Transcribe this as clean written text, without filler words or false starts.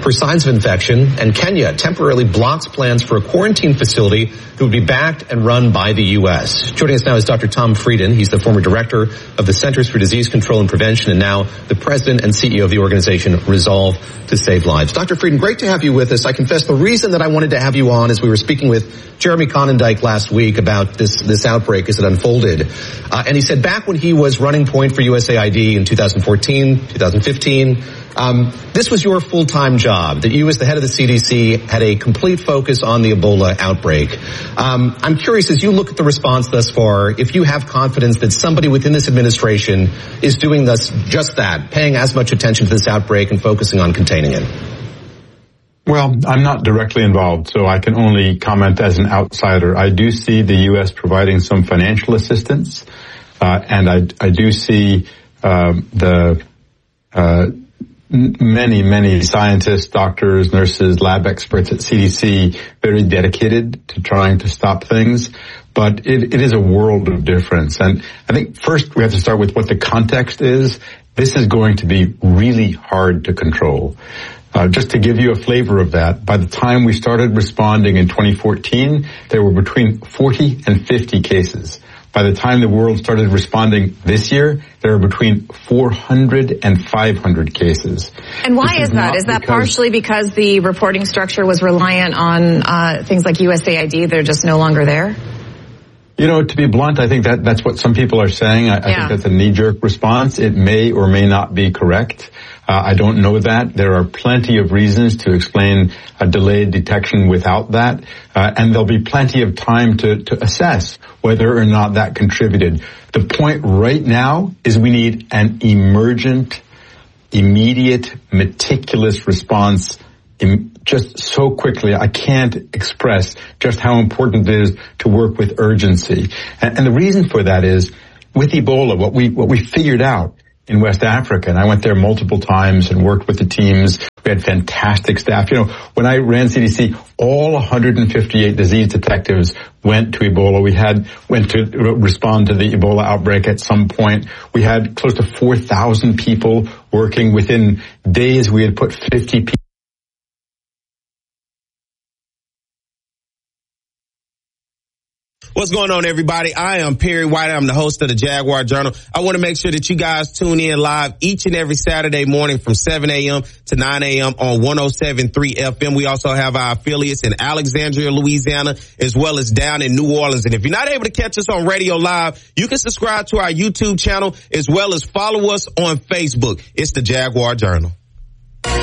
for signs of infection, and Kenya temporarily blocks plans for a quarantine facility that would be backed and run by the U.S. Joining us now is Dr. Tom Frieden. He's the former director of the Centers for Disease Control and Prevention and now the president and CEO of the organization Resolve to Save Lives. Dr. Frieden, great to have you with us. I confess the reason that I wanted to have you on is we were speaking with Jeremy Conondike last week about this outbreak as it unfolded. And he said back when he was running point for USAID in 2014, 2015, this was your full-time job, that you as the head of the CDC had a complete focus on the Ebola outbreak. I'm curious, as you look at the response thus far, if you have confidence that somebody within this administration is doing just that, paying as much attention to this outbreak and focusing on containing it. Well, I'm not directly involved, so I can only comment as an outsider. I do see the U.S. providing some financial assistance, and I do see many scientists, doctors, nurses, lab experts at CDC very dedicated to trying to stop things. But it is a world of difference. And I think first we have to start with what the context is. This is going to be really hard to control. Just to give you a flavor of that, by the time we started responding in 2014, there were between 40 and 50 cases. By the time the world started responding this year, there are between 400 and 500 cases. And why is that? Is that partially because the reporting structure was reliant on things like USAID? They're just no longer there? You know, to be blunt, I think that's what some people are saying. I think that's a knee-jerk response. It may or may not be correct. I don't know that. There are plenty of reasons to explain a delayed detection without that. And there'll be plenty of time to assess whether or not that contributed. The point right now is we need an emergent, immediate, meticulous response just so quickly. I can't express just how important it is to work with urgency. And the reason for that is with Ebola, what we figured out in West Africa, and I went there multiple times and worked with the teams. We had fantastic staff. You know, when I ran CDC, all 158 disease detectives went to Ebola. Went to respond to the Ebola outbreak at some point. We had close to 4,000 people working. Within days, we had put 50 people. What's going on, everybody? I am Perry White. I'm the host of the Jaguar Journal. I want to make sure that you guys tune in live each and every Saturday morning from 7 a.m. to 9 a.m. on 107.3 FM. We also have our affiliates in Alexandria, Louisiana, as well as down in New Orleans. And if you're not able to catch us on radio live, you can subscribe to our YouTube channel as well as follow us on Facebook. It's the Jaguar Journal.